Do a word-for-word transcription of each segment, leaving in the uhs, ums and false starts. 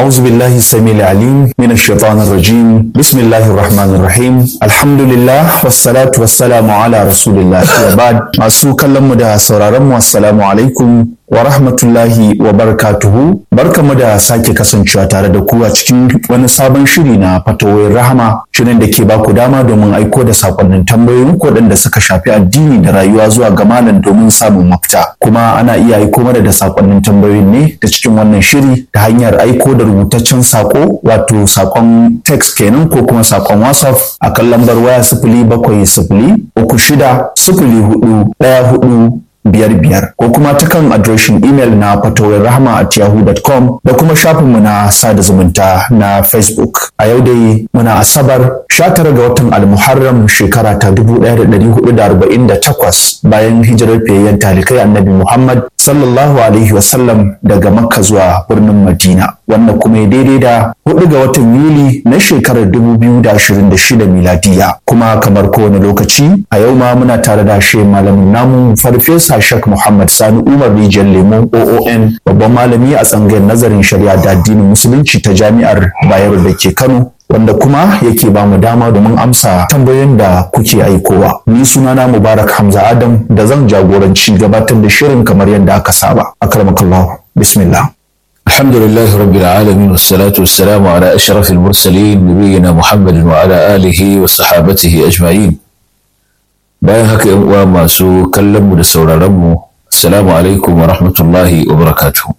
أعوذ بالله السميع العليم من الشيطان الرجيم بسم الله الرحمن الرحيم الحمد لله والصلاة والسلام على رسول الله وبعد masu kallon mu da sauraron mu assalamu alaikum wa rahmatullahi wa barakatuhu barkamu da sake kasancewa tare da ku a cikin wani sabon shiri na fatawoyin rahama shirin da ke ba ku dama domin aiko da sakonnin tambayoyin waɗanda suka shafi addini da rayuwa zuwa ga malam domin samun mafita kuma ana iya aiko mana da sakonnin tambayoyin ne ta cikin wannan shiri ta hanyar aiko da rubutaccen sako wato sakon text kenan ko kuma sakon whatsapp a kan lambar waya sifili bakwai sifili uku shida sifili hudu ɗaya hudu biyar biyar ko kuma ta kan adireshin imel na fatawoyin rahama at yahoo dot com da kuma shafinmu na sada zumunta na facebook. A yau dai muna asabar sha tara ga watan almuharram shekara ta dubu ɗaya da ɗari hudu da arba'in da takwas bayan hijirar fiyayyen talikai annabi muhammad sallallahu alaihi wasallam daga makka zuwa birnin madina wanda kuma ya daidai da hudu ga watan yuli na shekarar dubu biyu da ashirin da shida miladiya. Kuma kamar kowane lokaci a yau ma muna tare da shi malamin namu farfesa Shek Muhammad Sani Umar Rijiyar Lemo O O N babban malami a tsangayar nazarin shari'a da addinin musulunci ta jami'ar Bayero da ke Kano wanda kuma yake ba mu dama domin amsa tambayoyin da kuke aikowa. Ni sunana Mubarak Hamza Adam da zan jagoranci gabatar da shirin kamar yadda aka saba. Akramakallahu. Bismillah. الحمد لله رب العالمين والصلاة والسلام على أشرف المرسلين نبينا محمد وعلى آله وصحابته أجمعين. bayan haka yan uwa masu kallon mu da sauraron mu assalamu alaikum wa rahmatullahi wa barakatuh.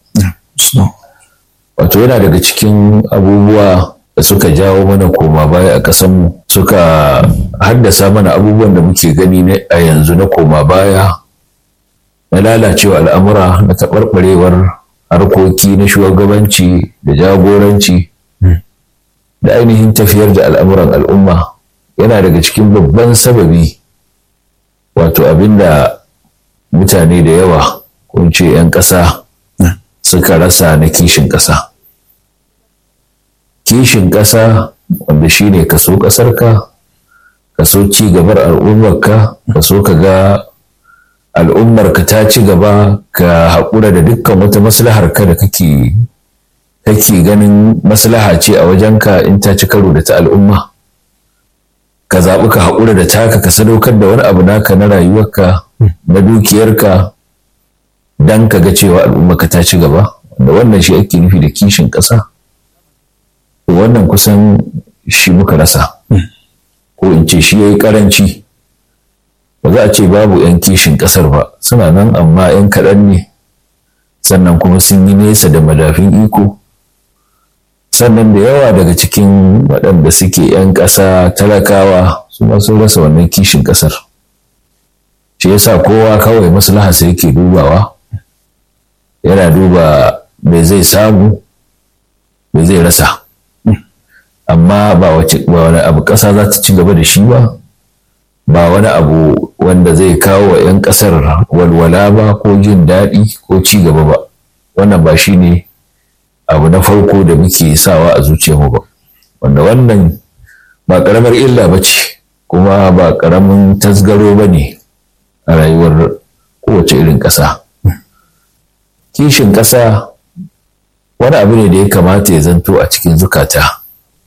Wato yana daga cikin abubuwa da suka jawo mana koma baya a ƙasar mu suka haddasa mana abubuwan da muke gani ne a yanzu na koma baya na lalacewa al'amura na taɓarɓarewar harkoki na shugabanci da jagoranci da ainihin tafiyar da al'amuran al'umma yana daga cikin babban sababi wato abinda mutane da yawa ko ce 'yan ƙasa suka rasa na kishin ƙasa. Kishin ƙasa wanda shi ne kaso ƙasarka, kaso ci gabar al'ummarka, kaso ka ga al'ummarka ta ci gaba ka haƙura da dukkan wata maslaharka da kake kake ganin maslaha ce a wajenka in ta ci karo da ta al'umma. Ka zaɓi ka haƙura da taka ka sadaukar da wani abu naka na rayuwarka na dukiyarka don ka ga cewa al'ummarka ta ci gaba da wannan shi ake nufi da kishin ƙasa. Wannan kusan shi muka rasa ko in ce shi ya yi ƙaranci. Ba za a ce babu 'yan kishin ƙasar ba suna nan amma 'yan kaɗan ne sannan kuma sun yi nesa da madafin iko. Sannan da yawa daga cikin waɗanda suke 'yan ƙasa talakawa su ma sun rasa wannan kishin ƙasar. Shi yasa kowa kawai maslaha sai yake dubawa, yana duba me zai samu me zai rasa, amma ba wani abu ƙasa za ta ci gaba da shi ba, ba wani abu wanda zai kawo wa 'yan ƙasar walwala ba ko jin daɗi ko ci gaba ba. Wannan ba shi ne abu na farko da muke sawa a zuciyarmu ba, wanda wannan ba ƙaramar illa ba ce kuma ba ƙaramin tasgaro ba ne a rayuwar kowace irin ƙasa. Kishin ƙasa wani abu ne da ya kamata ya zanto a cikin zukata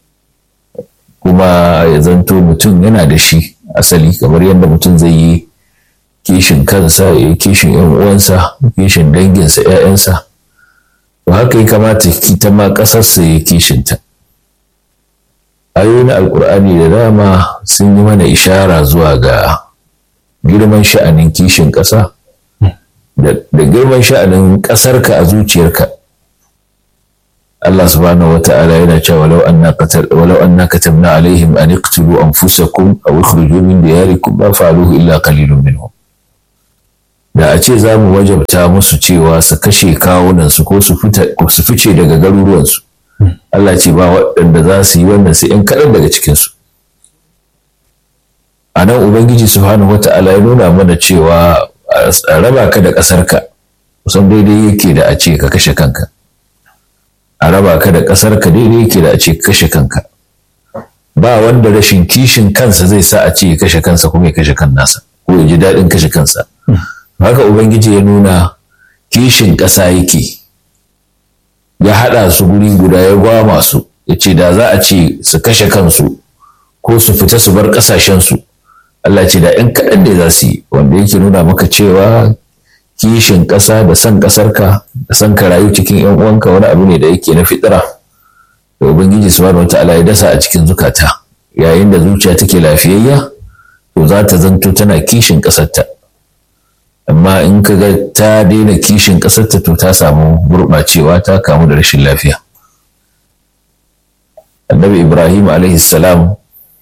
kuma ya zanto mutum yana da shi asali kamar yadda mutum zai yi kishin kansa ya yi kishin 'yan uwansa kishin danginsa 'ya'yansa. To haka ya kamata ta ma ƙasarsa ya kishinta. Ayoyi na Alƙur'ani da dama sun yi mana ishara zuwa ga girman sha'anin kishin ƙasa da girman sha'anin ƙasarka a zuciyarka. Allah subhanahu wata'ala yana cewa walau anna qatal walau anna katabna alaihim an iqtulu anfusakum aw ikhruju min diyarikum ma fa'aluhu illa qalilun minhum. Da a ce za mu wajabta musu cewa su kashe kawunansu ko su fice daga garuruwansu. Allah ce ba waɗanda za su yi wannan sai ‘yan kaɗan daga cikinsu. A nan Ubangiji Subhanahu wata'ala ya nuna mana cewa a raba ka da ƙasarka kusan daidai yake da a ce ka kashe kanka. A raba ka da ƙasarka daidai yake da a ce ka kashe kanka. Ba wanda rashin kishin kansa zai sa a ce ya kashe kansa kuma ya kashe kan nasa ko ya ji daɗin kashe kansa. Haka Ubangiji ya nuna kishin ƙasa yake ya haɗa su guri guda ya gwama su ya ce da za a ce su kashe kansu ko su fita su bar ƙasashensu Allah ce da ‘yan kaɗan da za su yi, wanda yake nuna maka cewa kishin ƙasa da son ƙasarka da son ka rayu cikin ‘yan uwanka wani abu ne da yake na fitira da Ubangiji subhanahu wata'ala ya dasa a cikin zukata. Yayin da zuciya take lafiyayya to za ta zanto tana kishin ƙasarta, amma in ka ga ta daina kishin ƙasarta to ta samu gurɓacewa, ta kamu da rashin lafiya. Annabi Ibrahim alaihi salam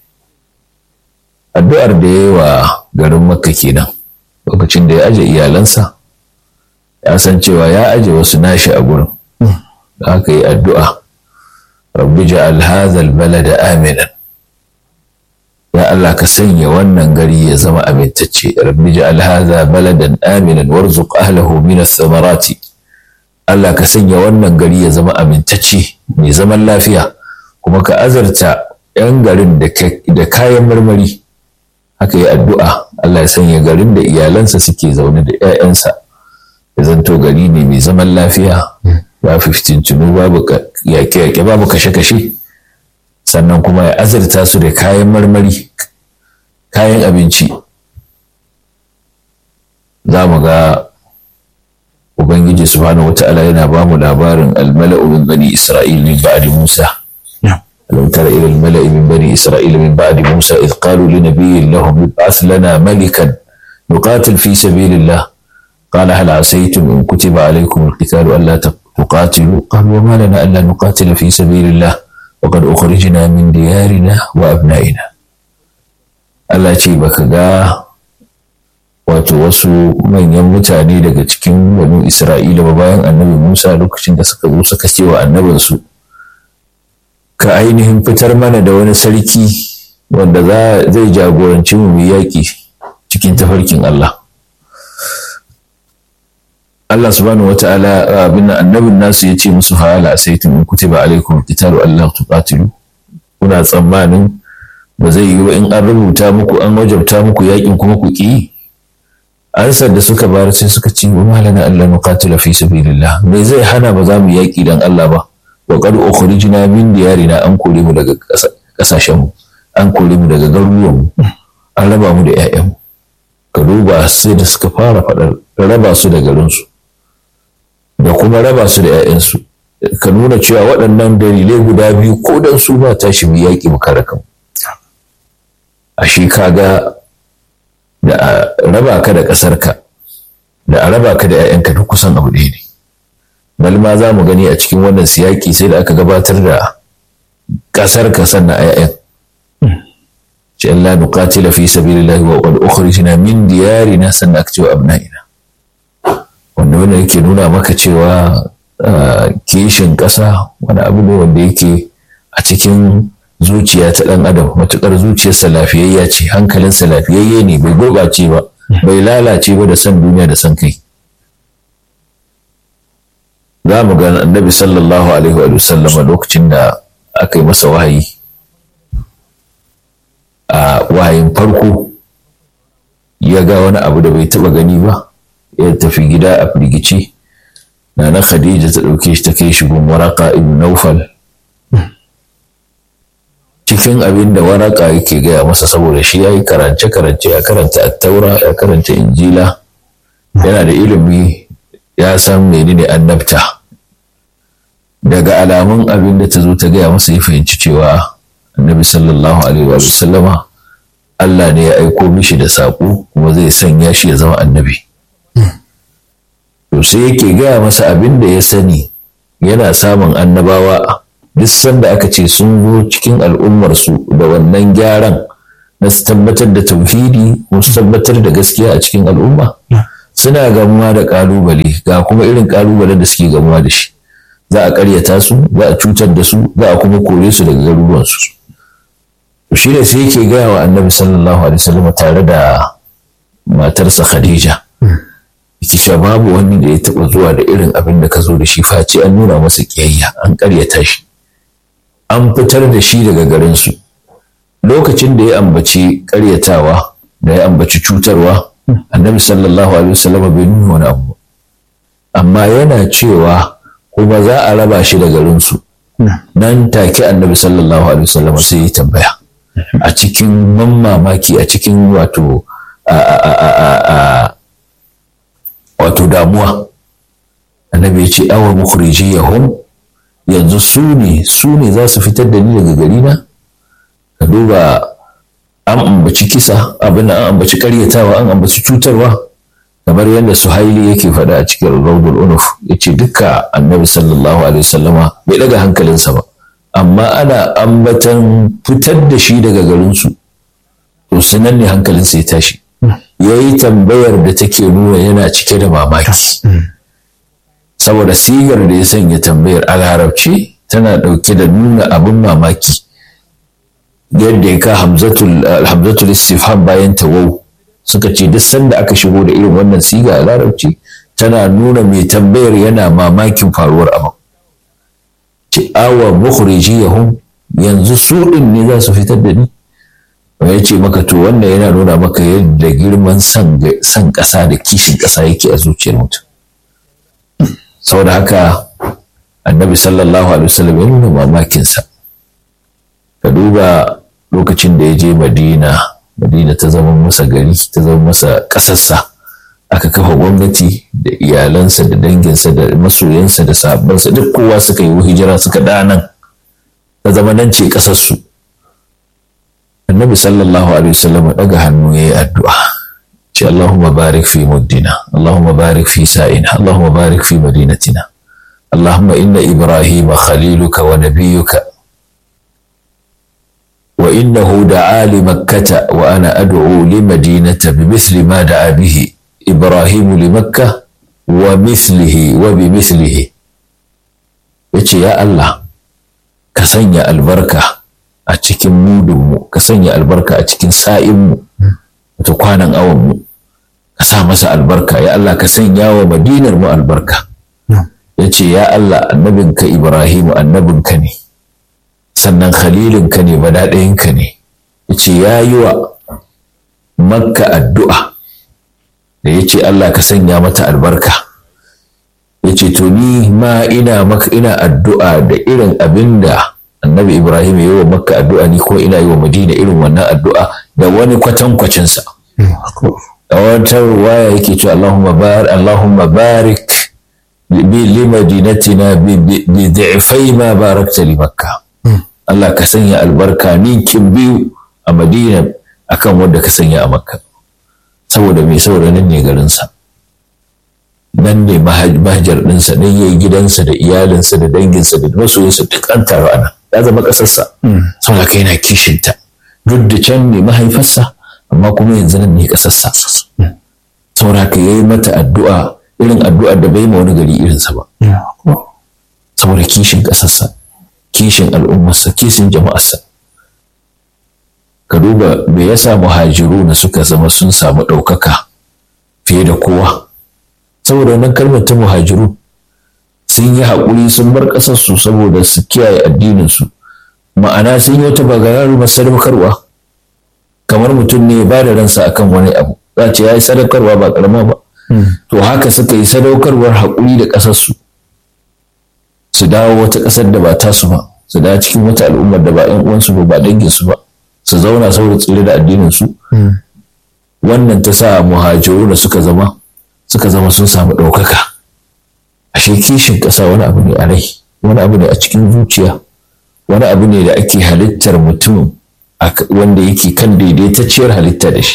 addu'ar da ya yi wa garin Makka kenan lokacin da ya aje iyalansa, ya san cewa ya aje wasu nashi a gurin, da haka yi addu'a rabbi ja'al hadha albalada aminan, ya Allah ka sanya wannan gari ya zama amintacce, rabbi ja'al hadha baladan aminan warzuq ahlahu min ath-thamarati, Allah ka sanya wannan gari ya zama amintacce mai zaman lafiya, kuma ka azarta 'yan garin da kayan marmari. Haka yi addu'a Allah ya sanya garin da iyalansa suke zaune da ‘ya'yansa ya zanto gari ne mai zaman lafiya, ba fiftincinu, babu yaƙe-yaƙe, babu kashe-kashe, sannan kuma ya azurta su da kayan marmari, kayan abinci. Za mu ga Ubangiji subhanahu wata'ala yana ba mu labarin almala'u min bani Isra'il min ba'di Musa. ألم تر إلى الملأ من بني إسرائيل من بعد موسى إذ قالوا لنبي لهم ابعث لنا ملكا نقاتل في سبيل الله قال هل عسيتم إن كتب عليكم القتال ألا تقاتلوا قالوا وما لنا ألا نقاتل في سبيل الله وقد أخرجنا من ديارنا وأبنائنا. Allah ce baka ga wato wasu manyan mutane daga cikin banu Isra'ila ba bayan annabi Musa lokacin da suka zo suka ce wa annabinsu ka ainihin fitar mana da wani sarki wanda zai jagoranci mu mu yaƙi cikin tafarkin Allah. Allah subhanahu wata'ala abin annabin nasu ya ce musu hala asaitum in kutiba alaikum alqitalu alla tuqatilu, kuna tsammanin ba zai yi ba in an rubuta muku an wajabta muku yaƙin kuma ku ƙi? Ansar da suka bayar sai suka ce wa malana alla nuqatila fi sabilillah, me zai hana ba za mu yaƙi dan Allah ba? wa qad ukhrijna min diyarina, an kore mu daga kasashen mu, an kore mu daga garuruwan mu, an raba mu da ƴaƴan mu. Ka duba sai da suka fara faɗar raba su da garin su da kuma raba su da ƴaƴan su, ka nuna cewa waɗannan dalilai guda biyu ko dan su ba tashi mu yaƙi mu kare kanmu. Ashe kaga da a raba ka da ƙasarka da a raba ka da ƴaƴanka duk kusan abu ɗaya ne. Bal ma za mu gani a cikin wannan siyaki sai da aka gabatar da ƙasar ka sannan a ‘ya'yan. Ce Allah nuqatila fi sabilillahi wa qad ukhrijna min diyarina sannan aka ce wa abna'ina. Wanda wannan yake nuna maka cewa kishin ƙasa wani abu ne wanda yake a cikin zuciya ta ɗan adam, matuƙar zuciyarsa lafiyayya ce, hankalinsa lafiyayye ne, bai gurɓace ba, bai lalace ba da san duniya da san kai. Za mu ga annabi sallallahu alaihi wa sallam lokacin da aka yi masa wahayi, a wahayin farko ya ga wani abu da bai taba gani ba, ya tafi gida a firgici. Nana Khadija ta ɗauke shi ta kai shi gun Waraka ibn Naufal. Cikin abin da Waraka yake gaya masa, saboda shi ya yi karance-karance, ya karanta Attaura, ya karanta Injila, yana da ilimi, ya san menene annabta. Daga alamun abin da ta zo ta gaya masa ya fahimci cewa annabi sallallahu alaihi wa sallama Allah ne ya aiko mishi da saƙo kuma zai sanya shi ya zama annabi. To sai yake gaya masa abin da ya sani yana samun annabawa duk sanda aka ce sun zo cikin al'ummarsu da wannan gyaran na su tabbatar da tauhidi ko su tabbatar da gaskiya a cikin al'umma, suna gamuwa da ƙalubale, ga kuma irin ƙalubalen da suke gamuwa da shi. Za a ƙaryata su, za a cutar da su, za a kuma kore su daga garuruwansu. Shi ne sai yake gaya wa annabi sallallahu alaihi wasallam tare da matarsa Khadija. Yake cewa babu wani da ya taɓa zuwa da irin abin da ka zo da shi, face an nuna masa ƙiyayya, an ƙaryata shi, an fitar da shi daga garinsu. Lokacin da ya ambaci ƙaryatawa da ya ambaci cutarwa, annabi sallallahu alaihi wasallam bai nuna wani abu, amma yana cewa kuma za a raba shi da garinsu. Nan take annabi sallallahu alaihi wasallam sai ya tambaya a cikin mamaki, a cikin wato wato damuwa. Annabi ya ce awa mukhrijiyahum, yanzu su ne su ne za su fitar da ni daga gari na? Ka duba, an ambaci kisa, abin an ambaci karyatawa, an ambaci cutarwa, kamar yadda Suhaili yake faɗa a cikin Rawdul Unuf, yace duka annabi sallallahu alaihi wasallama bai daga hankalinsa ba, amma ana ambatan fitar da shi daga garinsu, to sunan ne hankalinsa ya tashi. Yayi tambayar da take nuna yana cike da mamaki, saboda sigar da ya sanya tambayar a larabci tana ɗauke da nuna abin mamaki, yadda ya ka hamzatul istifham bayan tawau. Suka ce duk sanda aka shigo da irin wannan siga a larabci tana nuna mai tambayar yana mamakin faruwar abin. Ce awa mukhrijiyahum, yanzu su din ne za su fitar da ni? Ya ce maka to wannan yana nuna maka yadda girman san ƙasa da kishin ƙasa yake a zuciyar mutum. Saboda haka annabi sallallahu alaihi wasallam ya nuna mamakinsa. Ka duba lokacin da ya je Madina, Madina ta zama masa gari, ta zama masa ƙasarsa, aka kafa gwamnati da iyalansa da danginsa da masoyansa da sahabbansa duk kowa suka yi hijira suka danan, ta zama nan ce ƙasarsu. Annabi sallallahu alaihi wasallam daga hannu yayi addu'a, ce Allahumma barik fi muddina, Allahumma barik fi sa'ina, Allahumma barik fi madinatina, Allahumma inna Ibrahima khaliluka wa nabiyyuka وإنه دعا لمكة وأنا أدعو لمدينة بمثل ما دعا به إبراهيم لمكة ومثله وبمثله. yace ya Allah ka sanya albarka a cikin mudunmu, ka sanya albarka a cikin sa'inmu, ta kwanan awanmu, ka sa masa albarka. Ya Allah ka sanya wa madinar mu albarka. Yace ya Allah annabinka Ibrahimu annabinka ne, sannan khalilinka ne, badaɗayinka ne. Yace ya yi wa Makka addu'a da ya ce Allah ka sanya mata albarka. Yace to ni ma ina maka ina addu'a da irin abin da annabi Ibrahim ya yi wa Makka addu'a, ni ko ina yi wa Madina irin wannan addu'a da wani kwatankwacinsa. A wata ruwaya yake cewa Allahumma barik Allahumma barik li madinatina bi dhi'fai ma barakta li Makka. Allah ka sanya albarka ninkin biyu a Madina akan wanda ka sanya a Makka. Saboda mai saboda nan ne garinsa, nan ne mahajar ɗinsa, nan yayi gidansa da iyalinsa da danginsa da masoyinsa duk an taru ana, ya zama ƙasarsa. Saboda kai yana kishinta, duk da can ne mahaifarsa amma kuma yanzu nan ne ƙasarsa. Saboda ka yayi mata addu'a irin addu'ar da bai ma wani gari irinsa ba, saboda kishin ƙasarsa, kishin al'ummarsa, kishin jama'arsa. Ka duba me yasa muhajiruna suka zama sun samu ɗaukaka fiye da kowa, saboda wannan kalmar ta muhajiru. Sun yi haƙuri, sun bar ƙasarsu saboda su kiyaye addininsu, ma'ana sun yi wata bagararumar sadaukarwa. Kamar mutum ne ya ba da ransa akan wani abu, za ce ya yi sadaukarwa ba ƙarama ba. To haka suka yi sadaukarwar haƙuri da ƙasarsu, su dawo wata ƙasar da ba tasu ba, su dawo cikin wata al'ummar da ba 'yan uwansu ba, ba danginsu ba, su zauna saboda tsire da addininsu. Wannan ta sa muhajiru da suka zama suka zama sun samu ɗaukaka. Ashe kishin ƙasa wani abu ne a rai, wani abu ne a cikin zuciya, wani abu ne da ake halittar mutum wanda yake kan daidaitacciyar halitta da shi.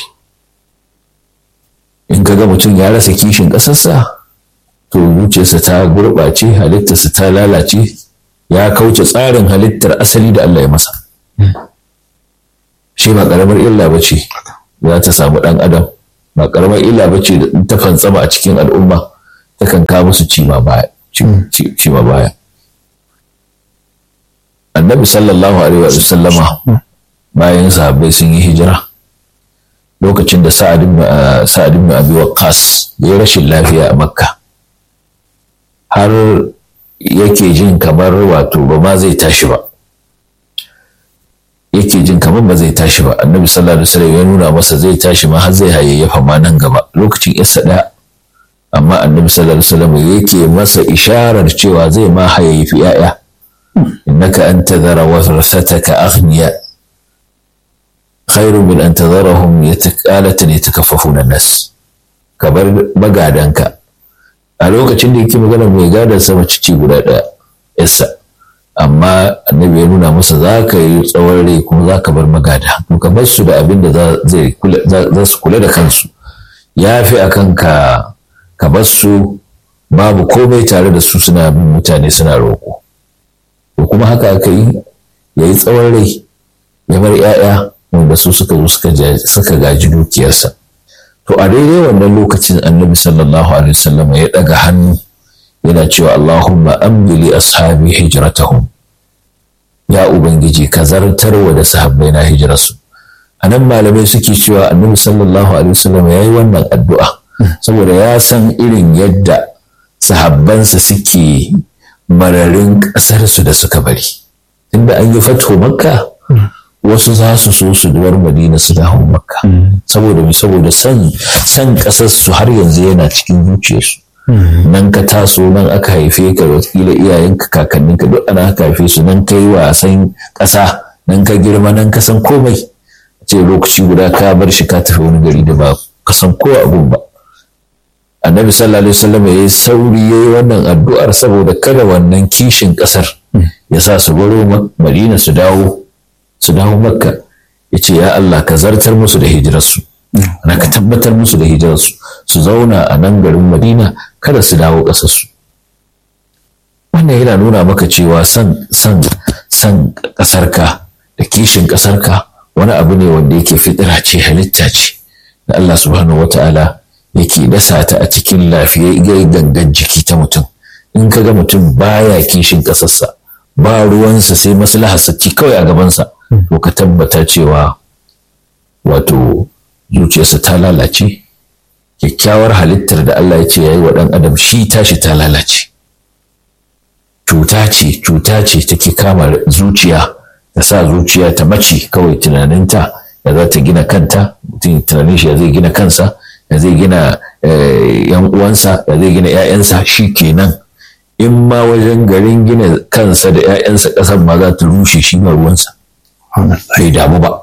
In ka ga mutum ya rasa kishin ƙasarsa, to zuciyarsa ta gurɓace, halittarsa ta lalace, ya kauce tsarin halittar asali da Allah ya masa. Shi ba ƙaramar illa ba ce za ta samu ɗan adam, ba ƙaramar illa ba ce da ta fantsama a cikin al'umma ta kan kawo musu cima baya. Annabi sallallahu alaihi wa sallama bayan sahabbai sun yi hijira, lokacin da Sa'ad ibn Abi Waqqas ya yi rashin lafiya a Makka, har yake jin kamar wato ba ma zai tashi ba. yake jin kamar ba zai tashi ba. Annabi sallallahu alaihi wasallam ya nuna masa zai tashi ma har zai hayayyafa ma nan gaba. Lokacin isa da amma annabi sallallahu alaihi wasallam yake masa isharar cewa zai ma hayayyafi ya'ya innaka an tadhara warasataka aghniya khairu min an tadharahum yataqalatan yatakaffafuna an-nas kabar magadanka a lokacin da yake magana mai gadon sa mace ce guda ɗaya yassa amma annabi ya nuna masa za ka yi tsawon rai kuma za ka bar magada to ka bar su da abin da za su kula da kansu ya fi a kan ka ka bar su babu komai tare da su suna bin mutane suna roƙo to kuma haka aka yi ya yi tsawon rai ya bar 'ya'ya wanda su suka zo suka gaji dukiyarsa to a daidai wannan lokacin annabi sallallahu alaihi wasallam ya daga hannu yana cewa Allahumma amli ashabi hijratahum ya ubangiji ka zartarwa da sahabbai na hijirarsu anan malamai suke cewa annabi sallallahu alaihi wasallam yayi wannan addu'a saboda ya san irin yadda sahabbansa suke mararin ƙasarsu da suka bari tunda an yi fatho makka wasu za su so su duwar madina su dawo makka saboda saboda san san ƙasar su har yanzu yana cikin zuciyarsu nan ka taso nan aka haife ka wakila iyayenka kakanninka duk ana aka haife su nan kai wasan ƙasa nan ka girma nan ka san komai ce lokaci guda ka bar shi ka tafi wani gari da ba ka san ko abun ba annabi sallallahu alaihi wasallam yayi sauri yayi wannan addu'ar saboda kada wannan kishin ƙasar ya sa su baro madina su dawo su dawo makka ya ce ya Allah ka zartar musu da hijirarsu na ka tabbatar musu da hijirarsu su zauna a nan garin madina kada su dawo ƙasarsu wannan yana nuna maka cewa san san san ƙasarka da kishin ƙasarka wani abu ne wanda yake fitira ce halitta ce da Allah subhanahu wata'ala yake dasa ta a cikin lafiyayyen gangan jiki ta mutum in ka ga mutum baya kishin ƙasarsa ba ruwansa sai maslaharsa ci kawai a gabansa to ka tabbata cewa wato zuciyarsa ta lalace kyakkyawar halittar da Allah ya ce ya yi wa ɗan adam shi tashi ta lalace cuta ce cuta ce take kama zuciya ta sa zuciya ta mace kawai tunaninta ya za ta gina kanta mutum tunanin shi ya zai gina kansa ya zai gina yan uwansa ya zai gina 'ya'yansa shi kenan in ma wajen garin gina kansa da 'ya'yansa ƙasar ma za ta rushe shi ma ruwansa bai damu ba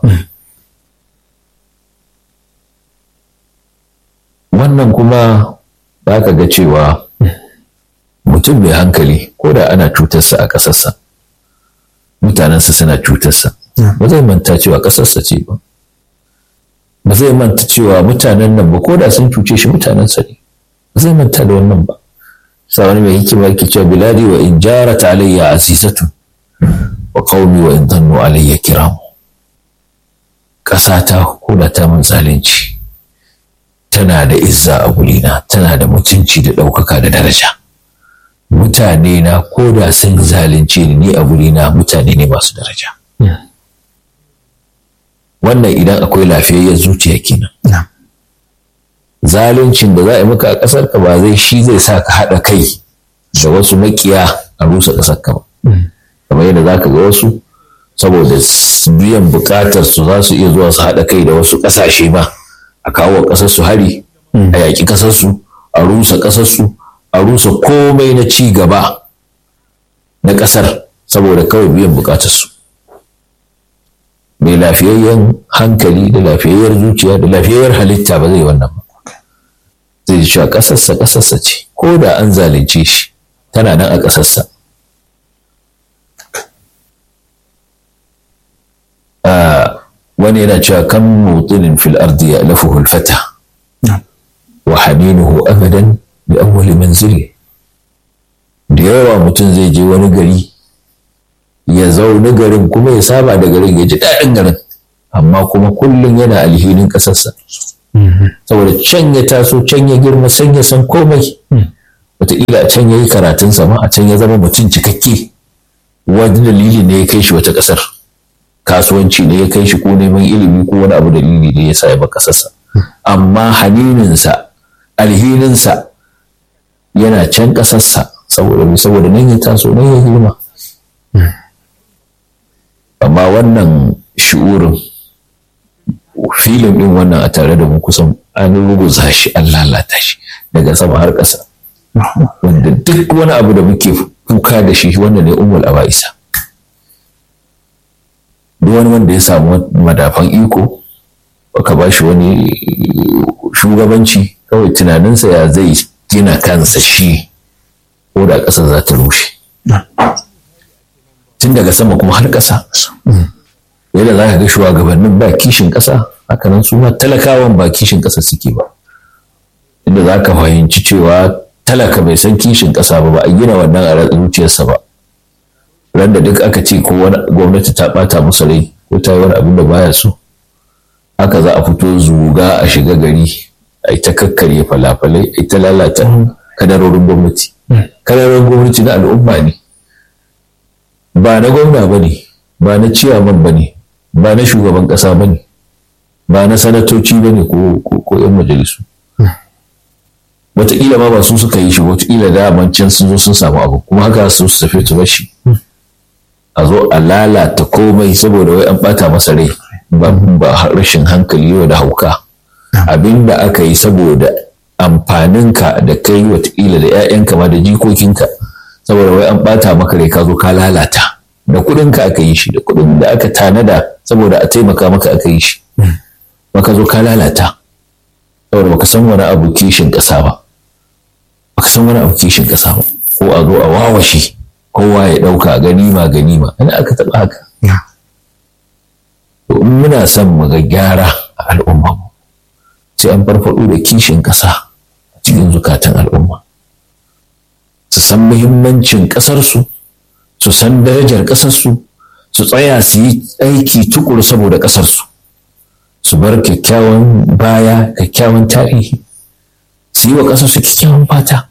wannan kuma ba ka ga cewa mutum mai hankali ko da ana cutarsa a ƙasarsa mutanensa suna cutarsa ba zai manta cewa ƙasarsa ce ba ba zai manta cewa mutanen nan ba ko da sun cuce shi mutanensa ne ba zai manta da wannan ba sa wani mai hikima yake cewa biladi wa in jarat alayya azizatu wa qaumi wa in dhannu alayya kiram ƙasa ta ko da ta mun zalunci tana da izza a gurina tana da mutunci da ɗaukaka da daraja mutane na ko da sun zalunce ni a gurina mutane ne masu daraja wannan idan akwai lafiyayyar zuciya kenan zaluncin da za a yi maka a ƙasar ka ba zai shi zai sa ka haɗa kai da wasu makiya a rusa ƙasar ka ba kamar yadda za ka ga wasu saboda biyan buƙatar su za su iya zuwa su haɗa kai da wasu ƙasashe ma a kawo ƙasar su hari a yaƙi ƙasar su a rusa ƙasar su a rusa komai na ci gaba na ƙasar saboda kawai biyan buƙatar su mai lafiyayyen hankali da lafiyayyar zuciya da lafiyayyar halitta ba zai wannan ba zai ji cewa ƙasarsa ƙasarsa ce ko da an zalunce shi tana nan a ƙasarsa wani yana cewa kan mutinin fil ardi ya lafuhu alfata wa haninuhu abadan bi awwali manzili da yawa mutum zai je wani gari ya zaune garin kuma ya saba da garin ya ji daɗin garin amma kuma kullum yana alhinin ƙasarsa saboda can ya taso can ya girma san ya san komai wataƙila a can ya yi karatunsa ma a can ya zama mutum cikakke wani dalili ne ya kai shi wata ƙasar kasuwanci ne ya kai shi ko neman ilimi ko wani abu dalili ne ya sa ya ba ƙasarsa amma hanininsa alhininsa yana can ƙasarsa saboda mai saboda nan ya taso nan ya girma amma wannan shi'urin filin ɗin wannan a tare da mu kusan an ruguza shi an lalata shi daga sama har ƙasa wanda duk wani abu da muke kuka da shi wanda ne ummul aba'isa. Duk wani wanda ya samu madafan iko baka ba shi wani shugabanci kawai tunaninsa ya zai gina kansa shi ko da ƙasa za ta rushe tun daga sama kuma har ƙasa. Yadda za ka ga shugabannin ba kishin ƙasa hakanan su ma talakawan ba kishin ƙasa suke ba, inda za ka fahimci cewa talaka bai san kishin ƙasa ba ba a gina wannan a zuciyarsa ba. Ran da duk aka ce ko wani gwamnati ta ɓata musu rai ko ta yi wani abin da baya so, haka za a fito zuga a shiga gari a yi ta kakkarye falafalai a yi ta lalata kadarorin gwamnati. Kadarorin gwamnati na al'umma ne, ba na gwamna ba ne, ba na ciyaman ba ne, ba na shugaban ƙasa ba ne, ba na sanatoci ba ne ko 'yan majalisu. Wataƙila ma ba su suka yi shi, wataƙila da can sun zo sun samu abu kuma haka su su tafi su bashi a zo a lalata komai saboda wai an ɓata masa rai ba rashin hankali yau da hauka. Abinda aka yi saboda amfaninka da kai wataƙila da 'ya'yanka ma da jikokinka, saboda wai an ɓata maka rai ka zo ka lalata. Da kuɗinka aka yi shi, da kuɗin da aka tanada saboda a taimaka maka aka yi shi, maka zo ka lalata saboda baka san wani abu kishin ƙasa ba, baka san wani abu kishin ƙasa ba, ko a zo a wawashe kowa ya ɗauka ganima ganima. Ina aka taɓa haka. To in muna son mu ga gyara a al'umma sai an farfaɗo da kishin ƙasa a cikin zukatan al'umma, su san muhimmancin ƙasarsu, su san darajar ƙasarsu, su tsaya su yi aiki tukuru saboda ƙasarsu, su bar kyakkyawan baya, kyakkyawan tarihi, su yi wa ƙasarsu kyakkyawan fata.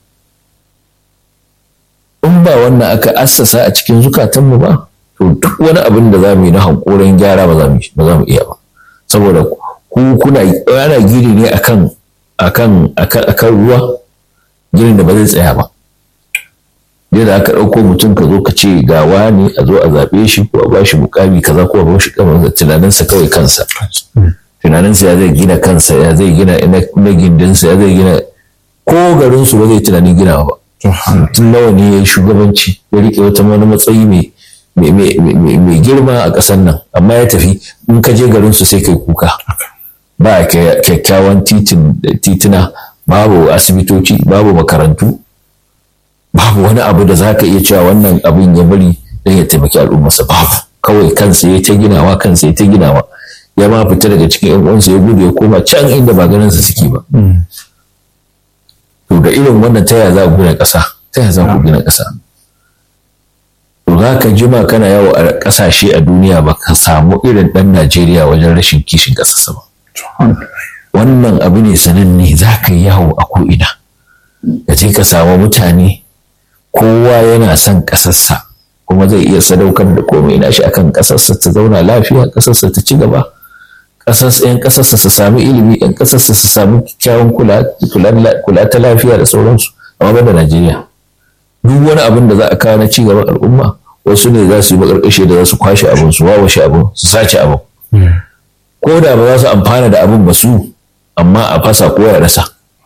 In ba wannan aka assasa a cikin zukatanmu ba, to duk wani abin da za mu yi na hankoron gyara ba za mu iya ba, saboda ku kuna ana gini ne akan akan akan ruwa, ginin da ba zai tsaya ba. Yadda aka ɗauko mutum ka zo ka ce ga wani a zo a zaɓe shi ko a ba shi mukami kaza ko a ba shi kamar tunaninsa kawai kansa, tunaninsa ya zai gina kansa, ya zai gina na gindinsa, ya zai gina ko garinsu ba zai tunanin gina ba. Tun nawa ne ya yi shugabanci ya riƙe wata wani matsayi mai girma a ƙasar nan, amma ya tafi in ka je garinsu sai kai kuka. Ba kyakkyawan titina, babu asibitoci, babu makarantu, babu wani abu da za ka iya cewa wannan abin ya bari don ya taimaki al'ummarsa. Babu, kawai kansa ya ta ginawa, kansa ya ta ginawa, ya ma fita daga cikin yan uwansa ya gudu ya koma can inda ba ganinsa suke ba. To da irin wannan ta yaya za ku gina ƙasa, ta yaya za ku gina ƙasa? To za ka jima kana yawo a ƙasashe a duniya ba ka samu irin ɗan Najeriya wajen rashin kishin ƙasarsa ba. Wannan abu ne sananne, za ka yi yawo a ko'ina ka je ka samu mutane kowa yana son ƙasarsa kuma zai iya sadaukar da komai na shi akan ƙasarsa ta zauna lafiya, ƙasarsa ta ci gaba, ‘yan ƙasarsa su sami ilimi, ‘yan ƙasarsa su sami kyawun kula ta lafiya da sauransu. Amma ban da Najeriya, duk wani abin da za a kawo na ci gaban al'umma wasu ne za su yi maƙarƙashe da za su kwashe abin, su wawashe abin, su sace abin, ko da ba za su amfana da abin ba su, amma a fasa ko ya rasa.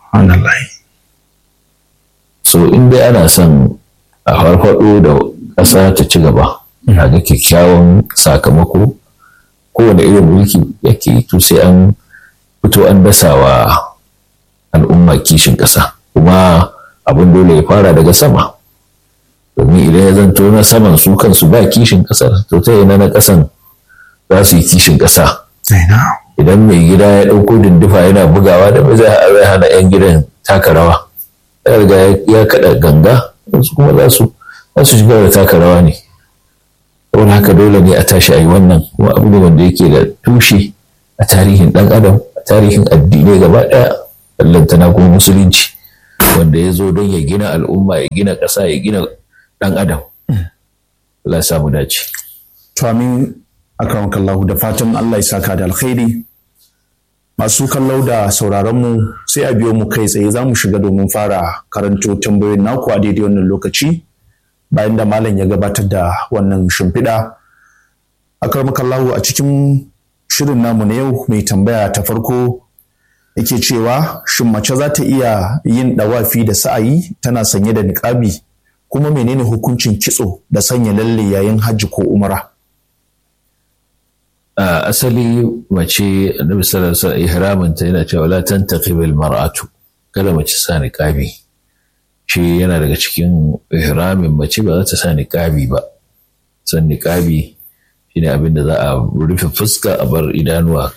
So in dai ana son a farfaɗo da ƙasa ta ci gaba, a ga kyakkyawan sakamako, kowane irin mulki yake to sai an fito an dasa wa al'umma kishin ƙasa, kuma abin dole ya fara daga sama, domin idan ya zanto na saman su kansu ba kishin ƙasar, to ta yana na ƙasan za su yi kishin ƙasa. Idan mai gida ya ɗauko dindufa yana bugawa da mai zai hana 'yan gidan taka rawa, ya riga ya kaɗa ganga, wasu kuma za su shiga da taka rawa ne. Saboda haka dole ne a tashi a yi wannan, kuma abu ne wanda yake da tushe a tarihin ɗan adam, a tarihin addinai gaba ɗaya, ballantana kuma musulunci wanda ya zo don ya gina al'umma, ya gina ƙasa, ya gina ɗan adam. Allah ya samu dace. To amin akramakallahu, da fatan Allah ya saka da alkhairi. Masu kallo da sauraron mu sai a biyo mu kai tsaye, za mu shiga domin fara karanto tambayoyin naku a daidai wannan lokaci. Bayan da malam ya gabatar da wannan shimfiɗa, akramakallahu, a cikin shirin namu na yau mai tambaya ta farko yake cewa shin mace za ta iya yin ɗawafi da sa'ayi tana sanye da niƙabi, kuma menene hukuncin kitso da sanya lalle yayin hajji ko umra? a asali mace annabi sallallahu alaihi wasallam ihramin ta yana cewa la tantaqibil mar'atu, kada mace sa niqabi. Shi yana daga cikin ihramin mace, ba za ta sa niqabi ba. San niqabi shine abin da za a rufe fuska a bar idanuwa,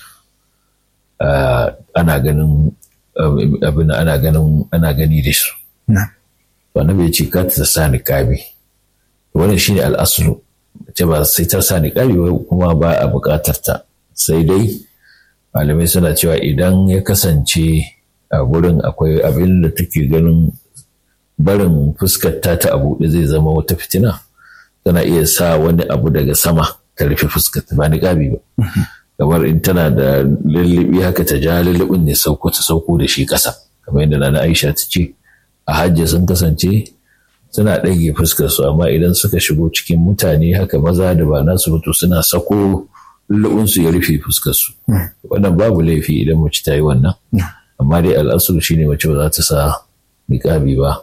ana ganin abin ana ganin ana gani da su. To annabi ya ce ka ta sa niqabi. Wannan shine al-aslu. Ce ba sai ta sa niqabi kuma ba a buƙatar ta, sai dai malamai suna cewa idan ya kasance a gurin akwai abin da take ganin barin fuskar ta ta abu da zai zama wata fitina, tana iya sa wani abu daga sama ta rufe fuskar ta, ba niqabi ba. Kamar in tana da lullubi haka ta ja lullubin ne sauko ta sauko da shi ƙasa, kamar yadda Nana Aisha ta ce a hajji sun kasance suna ɗage fuskarsu, amma idan suka shigo cikin mutane haka maza da ba nasu mutu suna sako lullubinsu ya rufe fuskarsu. Wannan babu laifi idan mace ta yi wannan, amma dai al'asulu shine mace ba za ta sa niqabi ba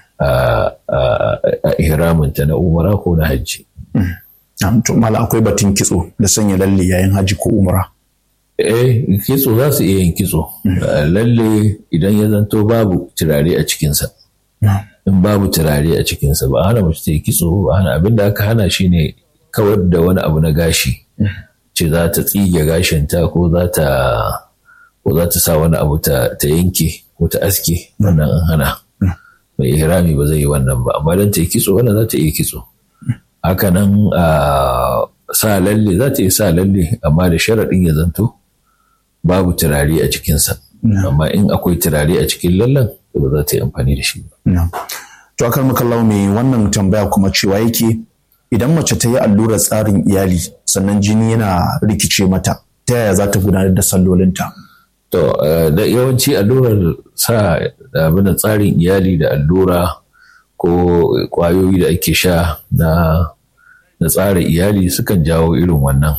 a ihraminta na umara ko na hajji. To mala akwai batun kitso da sanya lalle yayin hajji ko umara? Eh, kitso za su iya yin kitso. Lalle idan ya zanto babu turare a cikinsa. In babu turare a cikinsa ba hana mace ta yi kitso ba, hana. Abin da aka hana shi ne kawar da wani abu na gashi, ce za ta tsige gashinta ko za ta ko za ta sa wani abu ta yanke ko ta aske, wannan an hana. Mai ihrami ba zai yi wannan ba, amma don ta yi kitso wannan za ta iya kitso. Haka nan a sa lalle za ta yi sa lalle, amma da sharaɗin ya zanto babu turare a cikinsa. Amma in akwai turare a cikin lallen ba za ta yi amfani da shi ba. To akar makallau mai wannan tambaya kuma cewa yake idan mace ta yi allurar tsarin iyali sannan jini yana rikice mata, ta yaya za ta gudanar da sallolinta? To da yawanci allurar sa abin tsarin iyali da allura ko kwayoyi da ake sha na na tsara iyali sukan jawo irin wannan.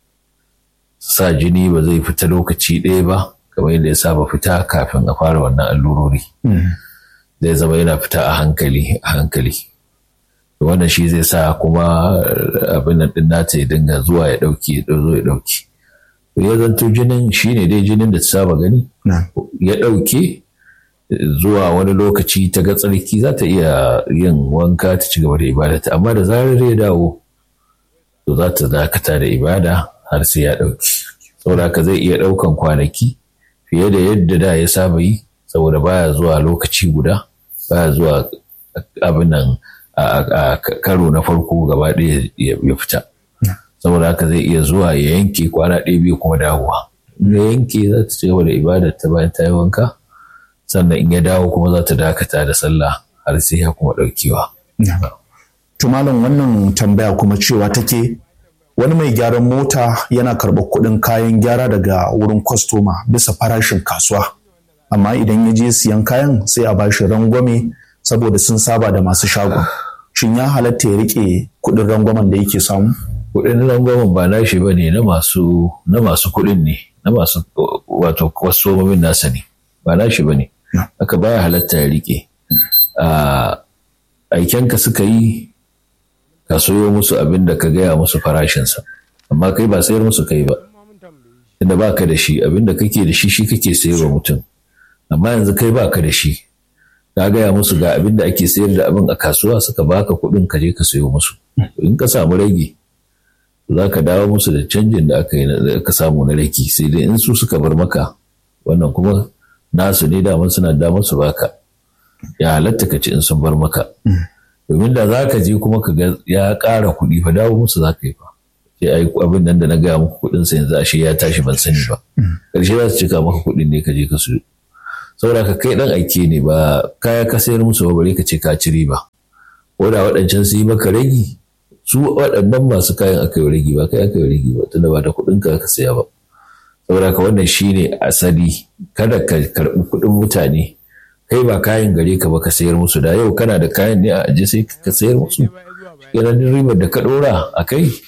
Sa jini ba zai fita lokaci ɗaya ba kamar yadda ya saba fita kafin a fara wannan allurori. Zai zama yana fita a hankali a hankali. Wannan shi zai sa kuma abin nan ɗin nata ya dinga zuwa ya ɗauki ya zo ya ɗauki. Ya zanto jinin shi ne dai jinin da ta saba gani ya ɗauke zuwa wani lokaci ta ga tsarki, za ta iya yin wanka ta ci gaba da ibadata, amma da zarar ya dawo to za ta dakata da ibada har sai ya ɗauki. Saboda haka zai iya ɗaukan kwanaki fiye da yadda da ya saba yi, saboda baya zuwa lokaci guda, baya zuwa abin nan a karo na farko gaba ɗaya ya fita. Saboda haka zai iya zuwa ya yanke kwana ɗaya biyu kuma dawowa. In ya yanke za ta ci gaba da ibadar ta bayan ta yi wanka, sannan in ya dawo kuma za ta dakata da sallah har sai ya kuma ɗaukewa. To malam wannan tambaya kuma cewa take wani mai gyaran mota yana karɓar kuɗin kayan gyara daga wurin kwastoma bisa farashin kasuwa, amma idan ya je siyan kayan sai a bashi rangwame saboda sun saba da masu shagon. Shin ya halatta ya riƙe kuɗin rangwamen da yake samu? Kuɗin rangwamen ba nashi ba ne, na masu na masu kuɗin ne, na masu wato kwastomomin nasa ne, ba nashi ba ne. Haka baya halatta ya riƙe. Aikenka suka yi ka soyo musu abin da ka gaya musu farashinsa, amma kai ba sayar musu kai ba, inda ba ka da shi, abin da kake da shi shi kake sayarwa mutum. Amma yanzu kai ba ka da shi, ka gaya musu ga abin da ake sayar da abin a kasuwa, suka baka kuɗin ka je ka sayo musu. In ka samu rage za ka dawo musu da canjin da aka yi ka samu na rage, sai dai in su suka bar maka wannan kuma nasu ne, daman suna damar su baka, ya halatta ka ci in sun bar maka. Domin da za ka je kuma ka ga ya ƙara kuɗi fa dawo musu za ka yi fa, sai ai abin nan da na gaya muku kuɗin sa yanzu ashe ya tashi ban sani ba, ƙarshe za su cika maka kuɗin ne ka je ka siyo. Saboda ka kai ɗan aike ne, ba kaya ka sayar musu ba bare ka ce ka ci riba. Ko da waɗancan su yi maka ragi, su waɗannan masu kayan aka yi ragi ba kai aka yi ragi ba, tunda ba da kuɗin ka ka saya ba. Saboda ka wannan shine asali, kada ka karɓi kuɗin mutane, kai ba kayan gare ka ba ka sayar musu. Da yau kana da kayan ne a aje sai ka sayar musu, yana ribar da ka ɗora a kai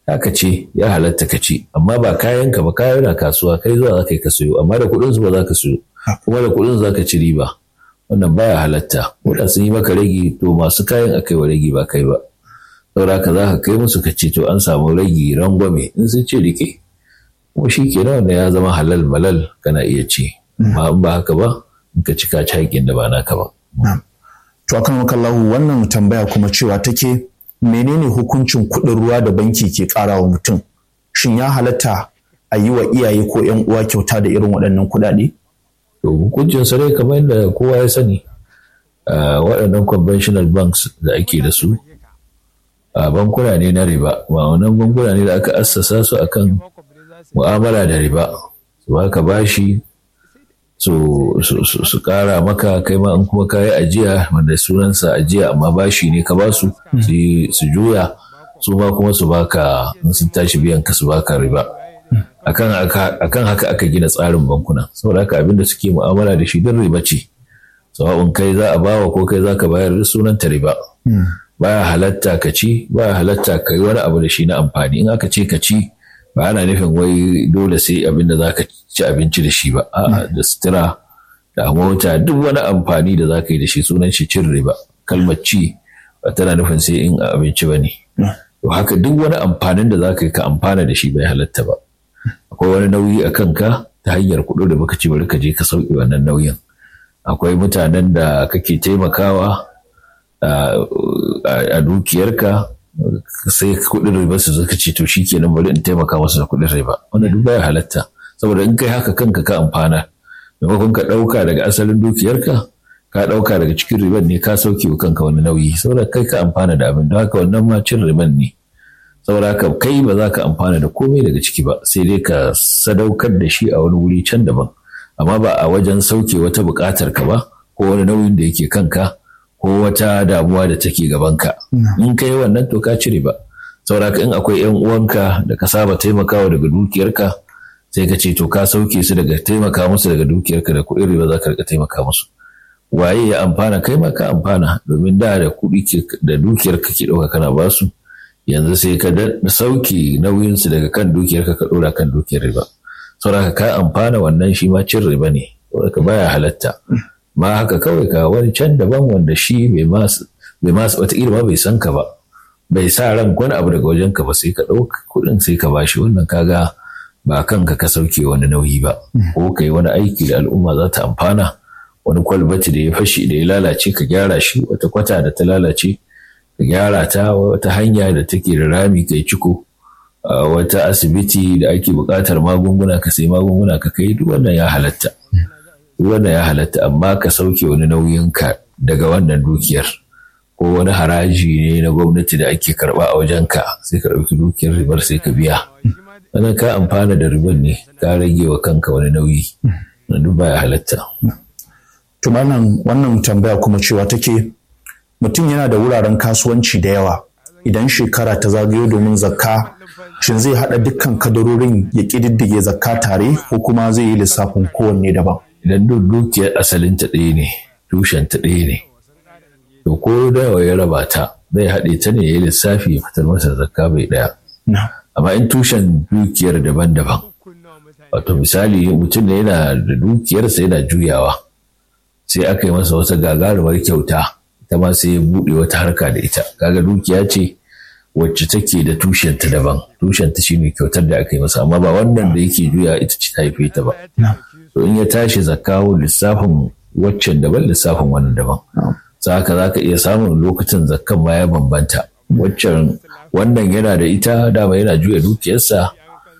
haka ce ya halatta ka ci, amma ba kayan ka ba, kayan na kasuwa kai zuwa za ka yi ka sayo, amma da kuɗin su ba za ka sayo, kuma da kuɗin za ka ci riba, wannan baya halatta. Wanda sun yi maka ragi to masu kayan akai wa ragi ba kai ba, saboda ka za ka kai musu ka ce to an samu ragi rangwame, in sun ce rike kuma shi ke wanda ya zama halal malal kana iya ci, amma in ba haka ba in ka ci ka ci haƙƙin da ba naka ba. To akan makallahu wannan tambaya kuma cewa take menene hukuncin kuɗin ruwa da banki ke ƙara wa mutum? Shin ya halatta a yi wa iyaye ko ‘yan uwa kyauta da irin waɗannan kuɗaɗe? To hukuncin sa dai kamar yadda kowa ya sani, waɗannan conventional banks da ake da su a bankuna ne na riba, ba wannan bankuna ne da aka assasa su akan mu'amala da riba, su haka bashi su su kara maka kai ma in kuma kayi ajiya wanda sunansa ajiya amma bashi ne ka ba su su juya su ma kuma su baka in sun tashi biyan ka su baka riba. Akan haka aka gina tsarin bankuna, saboda haka abinda suke mu'amala da shi don riba ce, sawa'un kai za a bawa ko kai za ka bayar da sunanta riba. Baya halatta ka ci, baya halatta ka yi wani abu da shi na amfani. In aka ce ka ci ba ana nufin wai dole sai abin da za ka ci abinci da shi ba, a'a da sutura da mota duk wani amfani da za ka yi da shi sunan shi cin riba. Kalmar ci ba tana nufin sai in abinci ba ne. To haka duk wani amfanin da za ka yi ka amfana da shi bai halatta ba. Akwai wani nauyi a kanka ta hanyar kuɗi da baka ci bari ka je ka sauke wannan nauyin. Akwai mutanen da kake taimakawa a dukiyarka sai kuɗin riba su zaka ce to shikenan bari in taimaka musu da kuɗin riba, wannan duk baya halatta, saboda in kai haka kanka ka amfana, maimakon ka ɗauka daga asalin dukiyarka ka ɗauka daga cikin riban ne ka sauke wa kanka wani nauyi, saboda kai ka amfana da abin, don haka wannan ma cin riban ne. Saboda haka kai ba za ka amfana da komai daga ciki ba, sai dai ka sadaukar da shi a wani wuri can daban, amma ba a wajen sauke wata buƙatar ka ba ko wani nauyin da yake kanka ko wata damuwa da take gabanka. In kai wannan to ka cire ba. Saboda in akwai ƴan uwanka da ka saba taimakawa daga dukiyarka sai ka ce to ka sauke su daga taimaka musu daga dukiyarka da kuɗin riba za ka rika taimaka musu. Waye ya amfana? Kai ma ka amfana, domin da da kuɗi da dukiyarka ke ɗauka kana ba su, yanzu sai ka sauke nauyinsu daga kan dukiyarka ka ɗora kan dukiyar riba. Saboda ka amfana, wannan shi ma cin riba ne, saboda ka baya halatta. Ma haka kawai ka wani can daban wanda shi bai masu wataƙila ma bai san ka ba, bai sa ran wani abu daga wajen ka ba, sai ka ɗauka kuɗin sai ka bashi, wannan kaga ba kanka ka sauke wani nauyi ba. Ko kai wani aiki da al'umma za ta amfana, wani kwalbati da ya fashi da ya lalace ka gyara shi, wata kwata da ta lalace ka gyara ta, wata hanya da take da rami kai ciko, wata asibiti da ake buƙatar magunguna ka sai magunguna ka kai, duk wannan ya halatta. Wannan ya halatta, amma ka sauke wani nauyinka daga wannan dukiyar, ko wani haraji ne na gwamnati da ake karba a wajenka sai ka ɗauki dukiyar ribar sai ka biya, wannan ka amfana da ribar ne, ka rage wa kanka wani nauyi, na duk baya halatta. Tumanan wannan tambaya kuma cewa take mutum yana da wuraren kasuwanci da yawa, idan shekara ta zagayo domin zakka, shin zai haɗa dukkan kadarorin ya ƙididdige zakka tare ko kuma zai yi lissafin kowanne daban? Idan duk dukiyar asalin ta ɗaya ne, tushen ta ɗaya ne, to ko da ya raba ta zai haɗe ta ne ya yi lissafi ya fitar masa zakka bai ɗaya. Amma in tushen dukiyar daban-daban, wato misali mutum ne yana da dukiyarsa yana juyawa, sai aka yi masa wata gagarumar kyauta, ita ma sai ya buɗe wata harka da ita, kaga dukiya ce wacce take da tushen ta daban, tushen ta shine kyautar da aka yi masa, amma ba wannan da yake juya ita ce ta haife ta ba. To in ya tashi zakawo lissafin waccan daban, lissafin wannan daban. Saka za ka iya samun lokacin zakkan ma ya bambanta. Waccan wannan yana da ita dama yana juya dukiyarsa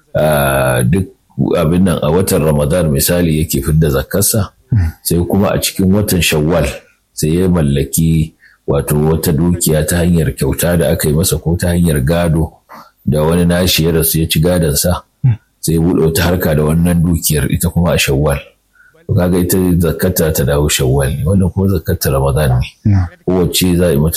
duk abin nan a watan Ramadan misali yake fidda zakkarsa, sai kuma a cikin watan Shawwal sai ya mallaki wato wata dukiya ta hanyar kyauta da aka yi masa ko ta hanyar gado da wani nashi ya rasu ya ci gadonsa. Sai buɗe wata harka da wannan dukiyar ita kuma a Shawwal. Kaga ita zakata ta dawo Shawwal, wannan kuma zakata Ramadan ne. Kowace za a yi mata